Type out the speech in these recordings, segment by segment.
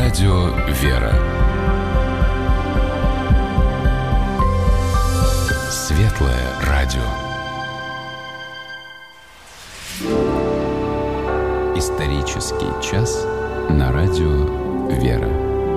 Радио «Вера». Светлое радио. Исторический час на радио «Вера».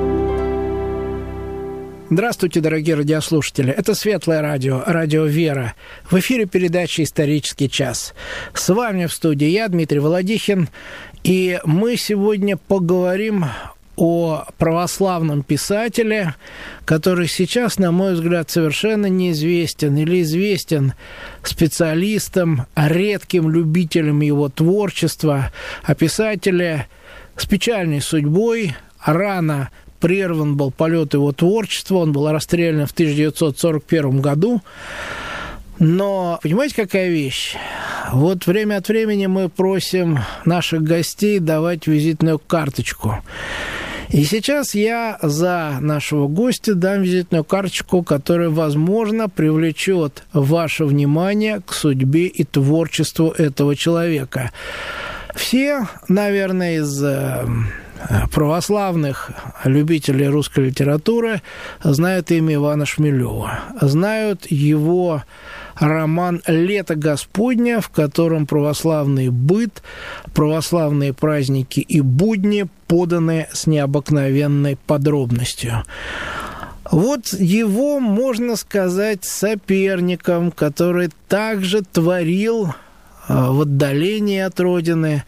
Здравствуйте, дорогие радиослушатели. Это Светлое радио, радио «Вера». В эфире передача «Исторический час». С вами в студии я, Дмитрий Володихин. И мы сегодня поговорим о православном писателе, который сейчас, на мой взгляд, совершенно неизвестен или известен специалистам, редким любителям его творчества, о писателе с печальной судьбой. Рано прерван был полет его творчества, он был расстрелян в 1941 году. Но, понимаете, какая вещь? Вот время от времени мы просим наших гостей давать визитную карточку. И сейчас я за нашего гостя дам визитную карточку, которая, возможно, привлечет ваше внимание к судьбе и творчеству этого человека. Все, наверное, из православных любителей русской литературы знают имя Ивана Шмелева, знают его роман «Лето Господня», в котором православный быт, православные праздники и будни поданы с необыкновенной подробностью. Вот его, можно сказать, соперником, который также творил в отдалении от родины,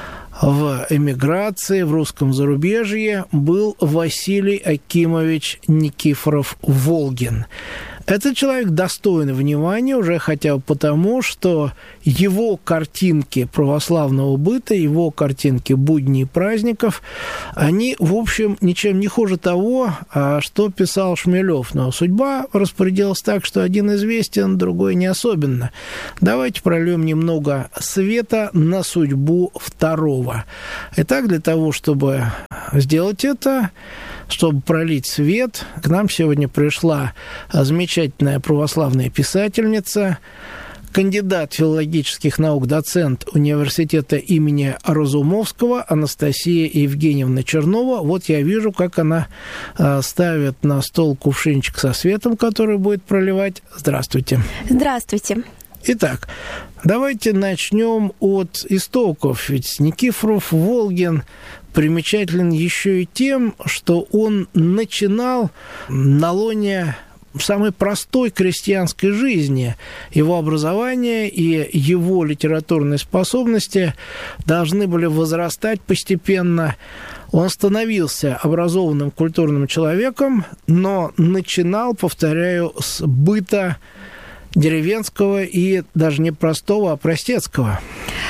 в эмиграции, в русском зарубежье, был Василий Акимович Никифоров-Волгин. Этот человек достоин внимания уже хотя бы потому, что его картинки православного быта, его картинки будней и праздников, они, в общем, ничем не хуже того, что писал Шмелев. Но судьба распорядилась так, что один известен, другой не особенно. Давайте прольем немного света на судьбу второго. Итак, для того, чтобы сделать это, чтобы пролить свет, к нам сегодня пришла замечательная православная писательница, кандидат филологических наук, доцент университета имени Разумовского Анастасия Евгеньевна Чернова. Вот я вижу, как она ставит на стол кувшинчик со светом, который будет проливать. Здравствуйте. Здравствуйте. Итак, давайте начнем от истоков. Ведь Никифоров-Волгин примечателен еще и тем, что он начинал на лоне самой простой крестьянской жизни. Его образование и его литературные способности должны были возрастать постепенно. Он становился образованным культурным человеком, но начинал, повторяю, с быта деревенского и даже не простого, а простецкого.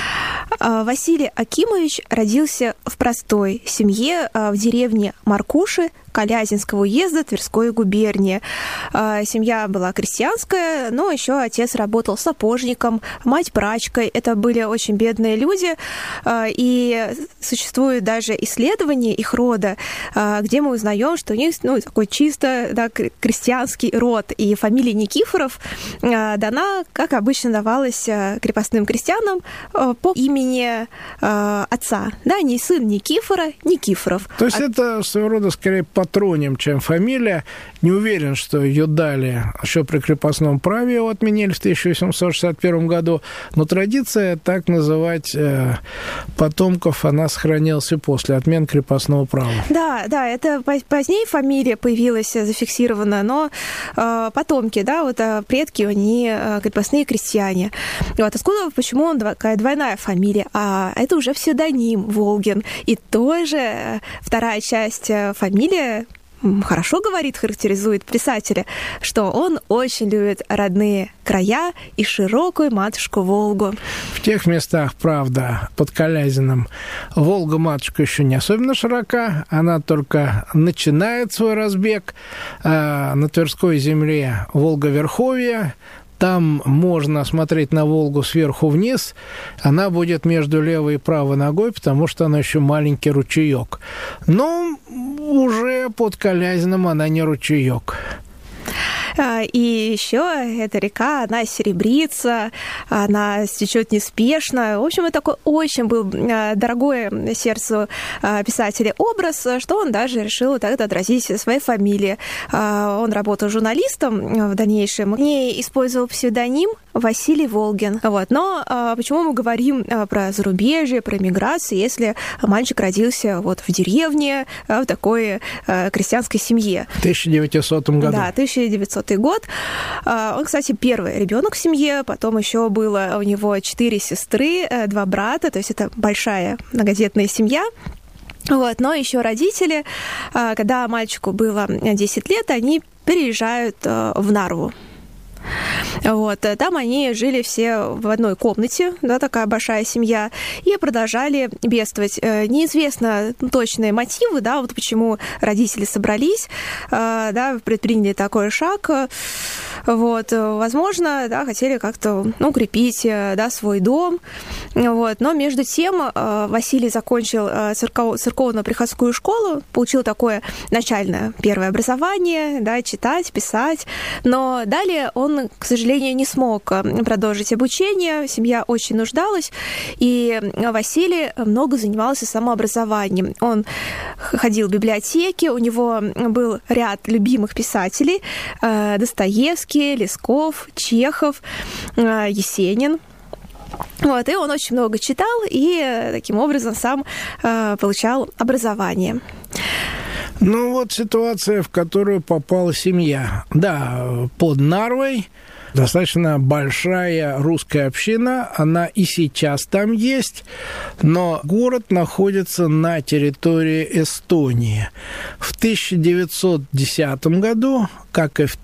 Василий Акимович родился в простой семье в деревне Маркуши Калязинского уезда Тверской губернии. Семья была крестьянская, но еще отец работал сапожником, мать прачкой. Это были очень бедные люди, и существует даже исследование их рода, где мы узнаем, что у них такой чисто крестьянский род. И фамилия Никифоров дана, как обычно давалась крепостным крестьянам, по имени отца. Да, не сын Никифора, Никифоров. То есть это своего рода скорее патроним, чем фамилия. Не уверен, что ее дали еще при крепостном праве, его отменили в 1861 году, но традиция так называть потомков, она сохранилась и после отмен крепостного права. Да, это позднее фамилия появилась, зафиксирована, но потомки, предки, они крепостные крестьяне. Откуда, почему такая двойная фамилия? А это уже псевдоним Волгин. И тоже вторая часть фамилии хорошо говорит, характеризует писателя, что он очень любит родные края и широкую матушку Волгу. В тех местах, правда, под Калязином Волга-матушка еще не особенно широка, она только начинает свой разбег. На Тверской земле Волга-Верховье. Там можно смотреть на Волгу сверху вниз. Она будет между левой и правой ногой, потому что она еще маленький ручеек. Но уже под Калязином она не ручеек. И еще эта река, она серебрится, она течет неспешно. В общем, это такой очень был дорогой сердцу писателя образ, что он даже решил это отразить в своей фамилии. Он работал журналистом в дальнейшем, не использовал псевдоним Василий Волгин. Вот. Но почему мы говорим про зарубежье, про эмиграцию, если мальчик родился вот в деревне, в такой крестьянской семье? В 1900 году. Да, 1900 год. Он, кстати, первый ребенок в семье, потом еще было у него 4 сестры, 2 брата, то есть это большая многодетная семья. Вот. Но еще родители, когда мальчику было 10 лет, они переезжают в Нарву. Вот. Там они жили все в одной комнате, да, такая большая семья, и продолжали бедствовать. Неизвестно точные мотивы, да, вот почему родители собрались, да, предприняли такой шаг. Вот. Возможно, да, хотели как-то укрепить, да, свой дом. Вот. Но между тем Василий закончил церковно-приходскую школу, получил такое начальное первое образование, да, читать, писать, но далее он, к сожалению, не смог продолжить обучение, семья очень нуждалась, и Василий много занимался самообразованием. Он ходил в библиотеки, у него был ряд любимых писателей: Достоевский, Лесков, Чехов, Есенин. Вот, и он очень много читал и таким образом сам получал образование. Ну вот ситуация, в которую попала семья. Да, под Нарвой достаточно большая русская община, она и сейчас там есть, но город находится на территории Эстонии. В 1910 году, как и в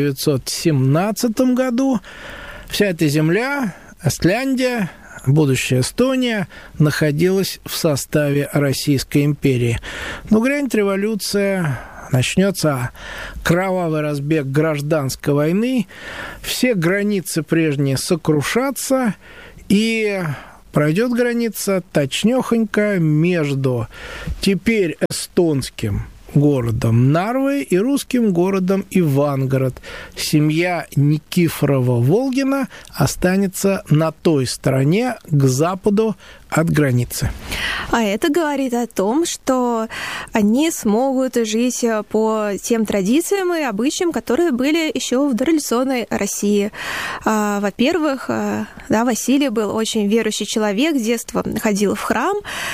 1917 году, вся эта земля, Эстляндия, будущая Эстония, находилась в составе Российской империи. Но грянет революция, начнется кровавый разбег гражданской войны, все границы прежние сокрушатся, и пройдет граница точнёхонько между теперь эстонским городом Нарвой и русским городом Ивангород. Семья Никифорова-Волгина останется на той стороне, к западу от границы. А это говорит о том, что они смогут жить по тем традициям и обычаям, которые были еще в дореволюционной России. Во-первых, да, Василий был очень верующий человек, с детства ходил в храм,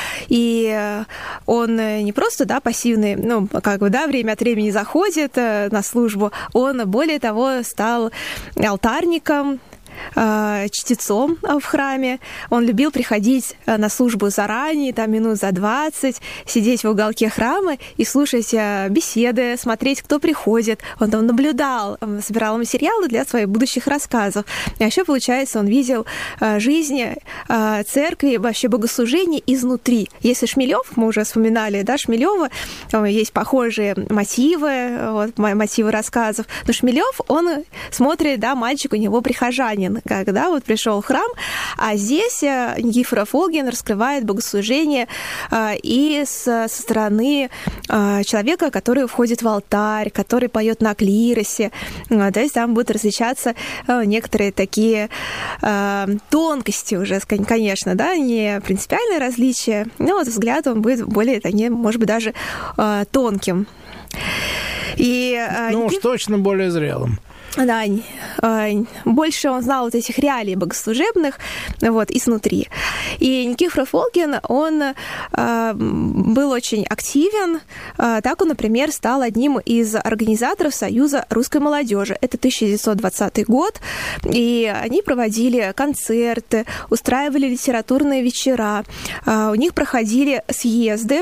и он не просто, да, пассивный, ну, как бы, да, время от времени заходит на службу, он, более того, стал алтарником, чтецом в храме. Он любил приходить на службу заранее, там минут за 20, сидеть в уголке храма и слушать беседы, смотреть, кто приходит. Он там наблюдал, собирал материалы для своих будущих рассказов. А еще, получается, он видел жизнь церкви, вообще богослужения изнутри. Если Шмелев, мы уже вспоминали, да, Шмелева, есть похожие мотивы, вот, мотивы рассказов, но Шмелев, он смотрит, да, мальчик у него прихожанин, когда вот пришел в храм, а здесь Никифоров-Волгин раскрывает богослужение и со стороны человека, который входит в алтарь, который поет на клиросе. То есть там будут различаться некоторые такие тонкости уже, конечно, да, не принципиальные различия, но вот взгляд он будет более, может быть, даже тонким. И, ну уж точно более зрелым. Да, больше он знал вот этих реалий богослужебных, вот, изнутри. И Никифоров-Волгин, он был очень активен. Так он, например, стал одним из организаторов Союза русской молодежи. Это 1920 год. И они проводили концерты, устраивали литературные вечера. У них проходили съезды.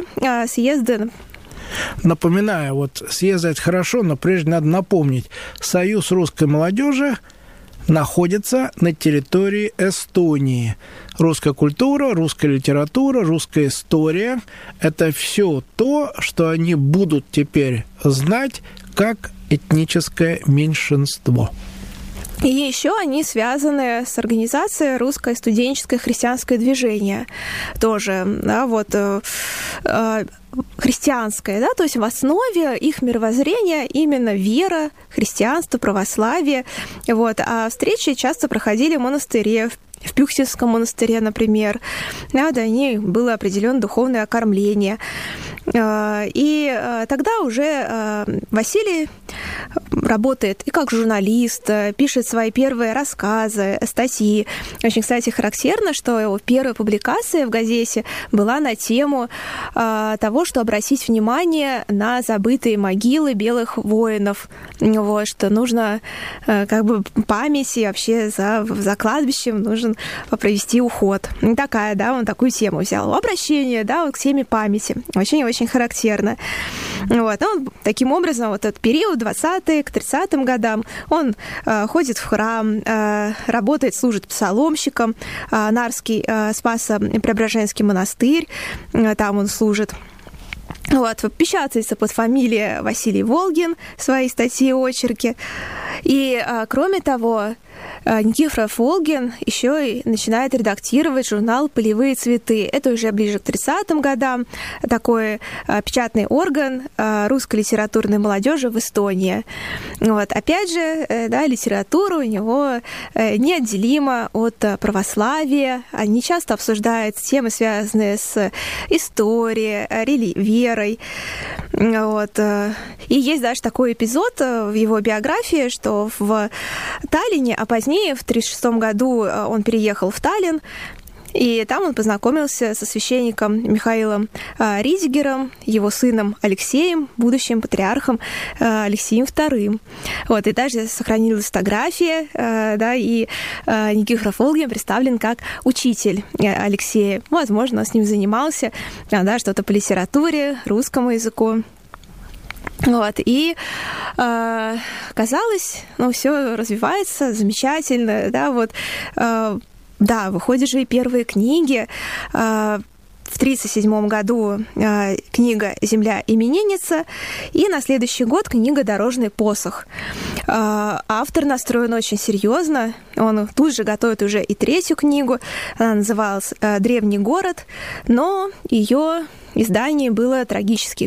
Напоминаю, вот съезды это хорошо, но прежде надо напомнить, Союз русской молодежи находится на территории Эстонии. Русская культура, русская литература, русская история – это все то, что они будут теперь знать как этническое меньшинство. И еще они связаны с организацией русское студенческое христианское движение. Тоже, да, вот христианское, да, то есть в основе их мировоззрения именно вера, христианство, православие. Вот. А встречи часто проходили в монастыре, в Пюхтинском монастыре, например. Да, они было определенное духовное окормление. И тогда уже Василий работает и как журналист, пишет свои первые рассказы, статьи. Очень, кстати, характерно, что его первая публикация в газете была на тему того, что обратить внимание на забытые могилы белых воинов. Вот, что нужно как бы память и вообще за кладбищем нужен провести уход. Такая, да, он такую тему взял. Обращение, да, вот к теме памяти. Очень-очень характерно. Вот. Он таким образом, вот этот период 20-е к 30-м годам, он ходит в храм, работает, служит псаломщиком, Нарский Спасо-Преображенский монастырь, там он служит. Вот, печатается под фамилией Василий Волгин свои статьи и очерки. И, кроме того, Никифоров Волгин еще и начинает редактировать журнал «Полевые цветы». Это уже ближе к 30-м годам. Такой печатный орган русской литературной молодежи в Эстонии. Вот. Опять же, да, литература у него неотделима от православия. Они часто обсуждают темы, связанные с историей, верой. Вот. И есть даже такой эпизод в его биографии, что в Таллине, а позднее, в 1936 году, он переехал в Таллин, и там он познакомился со священником Михаилом Ридигером, его сыном Алексеем, будущим патриархом Алексеем II. Вот, и даже сохранилась фотография, да, и Никифоров Волгин представлен как учитель Алексея. Возможно, он с ним занимался, да, что-то по литературе, русскому языку. Вот, и казалось, ну, все развивается замечательно, да, вот, да, выходят же и первые книги. В 1937 году книга «Земля именинница», и на следующий год книга «Дорожный посох». Автор настроен очень серьезно. Он тут же готовит уже и третью книгу. Она называлась «Древний город», но ее издание было трагически